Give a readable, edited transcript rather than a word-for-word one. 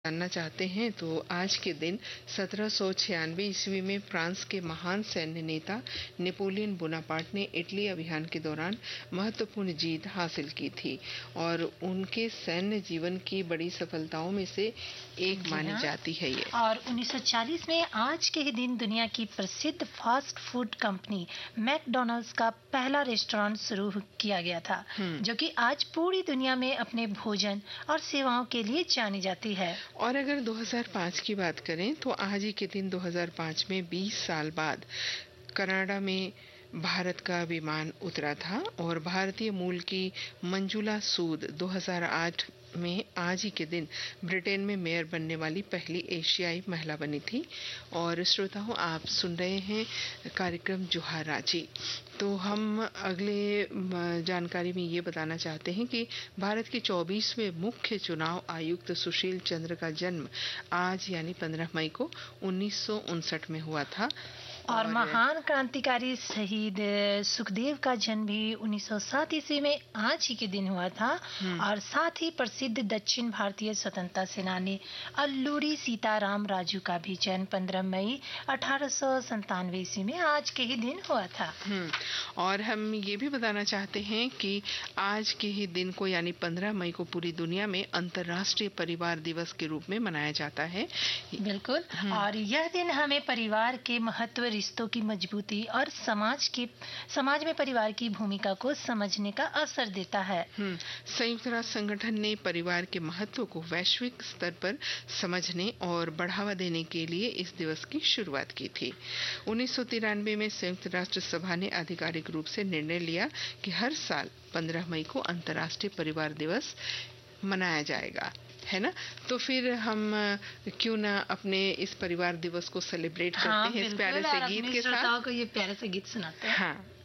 जानना चाहते हैं तो आज के दिन 1796 ईस्वी में फ्रांस के महान सैन्य नेता नेपोलियन बोनापार्ट ने इटली अभियान के दौरान महत्वपूर्ण जीत हासिल की थी और उनके सैन्य जीवन की बड़ी सफलताओं में से एक मानी जाती है ये। और 1940 में आज के ही दिन दुनिया की प्रसिद्ध फास्ट फूड कंपनी मैकडॉनल्ड्स का पहला रेस्टोरेंट शुरू किया गया था, जो कि आज पूरी दुनिया में अपने भोजन और सेवाओं के लिए जानी जाती है। और अगर 2005 की बात करें तो आज ही के दिन 2005 में 20 साल बाद कनाडा में भारत का विमान उतरा था और भारतीय मूल की मंजुला सूद 2008 में आज ही के दिन ब्रिटेन में मेयर बनने वाली पहली एशियाई महिला बनी थी। और श्रोताओं, आप सुन रहे हैं कार्यक्रम जोहार रांची। तो हम अगले जानकारी में ये बताना चाहते हैं कि भारत के 24वें मुख्य चुनाव आयुक्त सुशील चंद्र का जन्म आज यानी 15 मई को 1959 में हुआ था। और महान क्रांतिकारी शहीद सुखदेव का जन्म भी 1907 ईस्वी में आज ही के दिन हुआ था। और साथ ही प्रसिद्ध दक्षिण भारतीय स्वतंत्रता सेनानी अल्लूरी सीताराम राजू का भी जन्म 15 मई 1897 ईस्वी में आज के ही दिन हुआ था। और हम ये भी बताना चाहते हैं कि आज के ही दिन को यानी 15 मई को पूरी दुनिया में अंतर्राष्ट्रीय परिवार दिवस के रूप में मनाया जाता है। बिल्कुल। और यह दिन हमें परिवार के महत्व, रिश्तों की मजबूती और समाज में परिवार की भूमिका को समझने का अवसर देता है। संयुक्त राष्ट्र संगठन ने परिवार के महत्व को वैश्विक स्तर पर समझने और बढ़ावा देने के लिए इस दिवस की शुरुआत की थी। 1993 में संयुक्त राष्ट्र सभा ने आधिकारिक रूप से निर्णय लिया कि हर साल 15 मई को अंतर्राष्ट्रीय परिवार दिवस मनाया जाएगा, है ना। तो फिर हम क्यों ना अपने इस परिवार दिवस को सेलिब्रेट करते हैं इस प्यारे से गीत के साथ। को ये प्यारे से गीत सुनाते हैं। हाँ।